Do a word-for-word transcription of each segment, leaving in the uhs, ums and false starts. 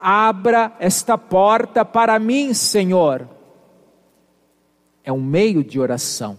Abra esta porta para mim, Senhor. É um meio de oração.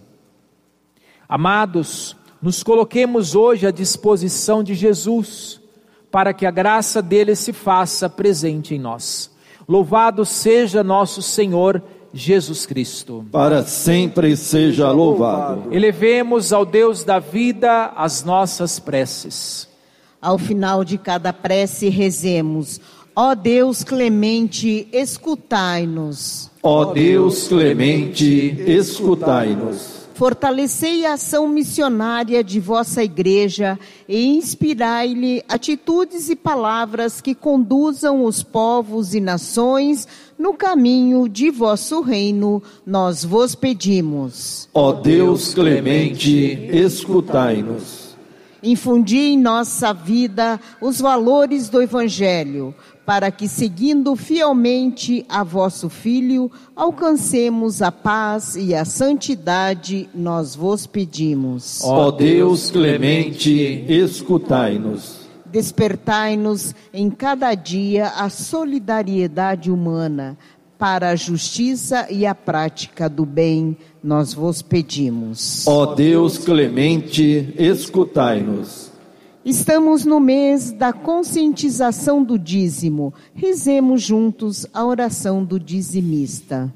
Amados, nos coloquemos hoje à disposição de Jesus, para que a graça dele se faça presente em nós. Louvado seja nosso Senhor Jesus Cristo. Para sempre seja louvado. Elevemos ao Deus da vida as nossas preces. Ao final de cada prece rezemos: ó Deus clemente, escutai-nos. Ó Deus clemente, escutai-nos. Fortalecei a ação missionária de vossa igreja e inspirai-lhe atitudes e palavras que conduzam os povos e nações no caminho de vosso reino, nós vos pedimos. Ó Deus clemente, escutai-nos. Infundi em nossa vida os valores do Evangelho, para que, seguindo fielmente a vosso Filho, alcancemos a paz e a santidade, nós vos pedimos. Ó Deus clemente, escutai-nos. Despertai-nos em cada dia a solidariedade humana, para a justiça e a prática do bem, nós vos pedimos. Ó Deus clemente, escutai-nos. Estamos no mês da conscientização do dízimo. Rezemos juntos a oração do dizimista.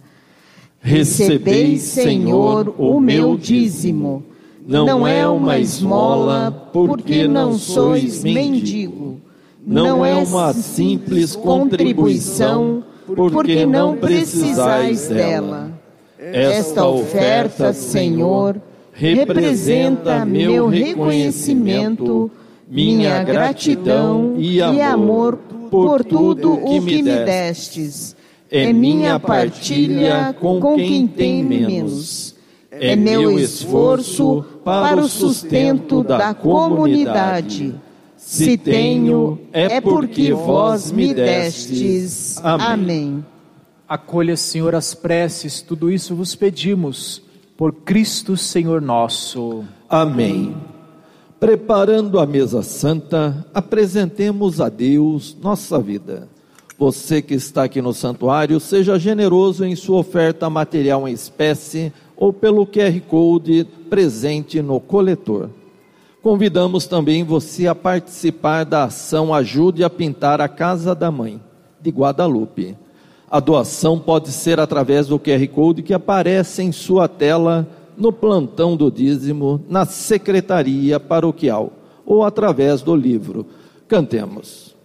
Recebei, Senhor, o meu dízimo. Não é uma esmola, porque não sois mendigo. Não é uma simples contribuição, porque não precisais dela. Esta oferta, Senhor, representa meu reconhecimento, minha gratidão e amor por tudo o que me destes. É minha partilha com quem tem menos. É meu esforço para o sustento da comunidade. Se tenho, é porque vós me destes. Amém. Amém. Acolha, Senhor, as preces, tudo isso vos pedimos, por Cristo Senhor nosso. Amém. Preparando a mesa santa, apresentemos a Deus nossa vida. Você que está aqui no santuário, seja generoso em sua oferta material em espécie ou pelo Q R Code presente no coletor. Convidamos também você a participar da ação Ajude a Pintar a Casa da Mãe, de Guadalupe. A doação pode ser através do Q R Code que aparece em sua tela, no plantão do dízimo, na secretaria paroquial, ou através do livro. Cantemos.